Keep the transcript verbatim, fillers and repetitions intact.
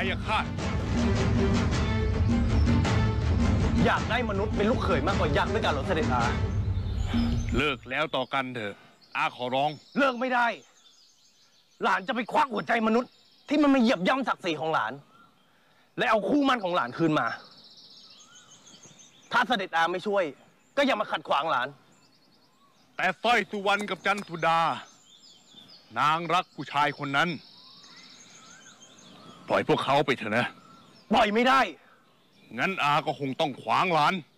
อะข้าอยากได้มนุษย์เป็นลูกเขยมากกว่ายักษ์ด้วยกันเหรอเสด็จอาเลิกแล้วต่อกันเถอะอาขอร้องเลิกไม่ได้ หลานจะไปควักหัวใจมนุษย์ที่มันมาเหยียบย่ำศักดิ์ศรีของหลาน และเอาคู่มั่นของหลานคืนมา ถ้าเสด็จอาไม่ช่วยก็อย่ามาขัดขวางหลานแต่สร้อยสุวรรณกับจันทุดานางรักผู้ชายคนนั้นปล่อยพวกเขาไปเถอะนะปล่อยไม่ได้งั้นอาก็คงต้องขวางหลาน